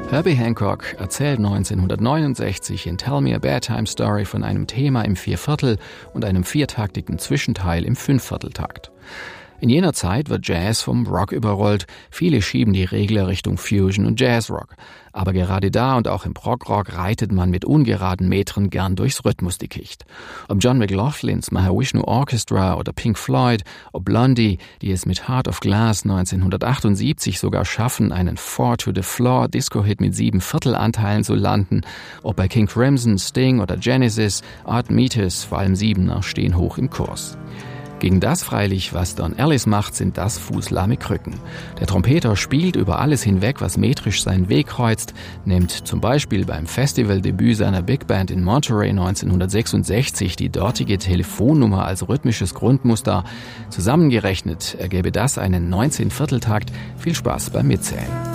Herbie Hancock erzählt 1969 in Tell Me a Bedtime Story von einem Thema im Vierviertel- und einem viertaktigen Zwischenteil im Fünfvierteltakt. In jener Zeit wird Jazz vom Rock überrollt. Viele schieben die Regler Richtung Fusion und Jazzrock. Aber gerade da und auch im Prog-Rock reitet man mit ungeraden Metern gern durchs Rhythmusdickicht. Ob John McLaughlins Mahavishnu Orchestra oder Pink Floyd, ob Blondie, die es mit Heart of Glass 1978 sogar schaffen, einen Four-to-the-Floor-Disco-Hit mit 7/4-Anteilen zu landen, ob bei King Crimson, Sting oder Genesis, Art Meters, vor allem Siebener, stehen hoch im Kurs. Gegen das freilich, was Don Ellis macht, sind das fußlahme Krücken. Der Trompeter spielt über alles hinweg, was metrisch seinen Weg kreuzt, nimmt zum Beispiel beim Festivaldebüt seiner Big Band in Monterey 1966 die dortige Telefonnummer als rhythmisches Grundmuster. Zusammengerechnet ergäbe das einen 19-Vierteltakt. Viel Spaß beim Mitzählen.